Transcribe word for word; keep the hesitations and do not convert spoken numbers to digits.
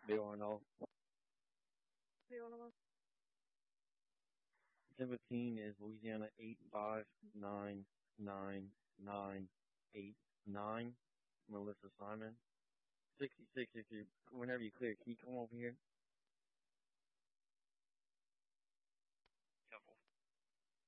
Bill Arnold. Bill. seventeen is Louisiana eight five nine nine nine eight nine. Melissa Simon. sixty-six, if you, whenever you clear, can you come over here?